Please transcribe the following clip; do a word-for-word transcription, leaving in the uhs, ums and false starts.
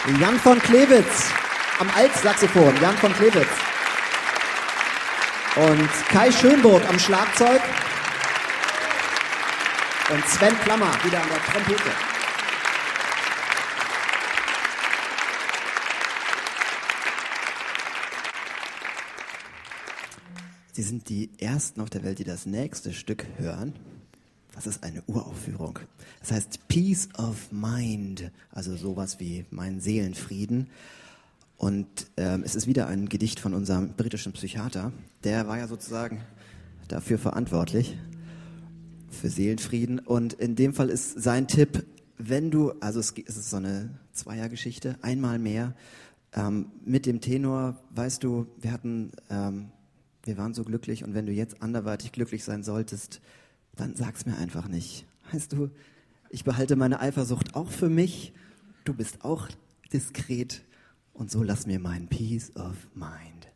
Jan von Klewitz am Altsaxophon, Jan von Klewitz. Und Kai Schönburg am Schlagzeug. Und Sven Klammer wieder an der Trompete. Sie sind die Ersten auf der Welt, die das nächste Stück hören. Das ist eine Uraufführung. Das heißt Peace of Mind, also sowas wie mein Seelenfrieden. Und ähm, es ist wieder ein Gedicht von unserem britischen Psychiater. Der war ja sozusagen dafür verantwortlich, für Seelenfrieden. Und in dem Fall ist sein Tipp, wenn du, also es, es ist so eine Zweiergeschichte, einmal mehr, ähm, mit dem Tenor, weißt du, wir hatten... Ähm, Wir waren so glücklich und wenn du jetzt anderweitig glücklich sein solltest, dann sag's mir einfach nicht. Weißt du, ich behalte meine Eifersucht auch für mich, du bist auch diskret und so lass mir meinen Peace of Mind.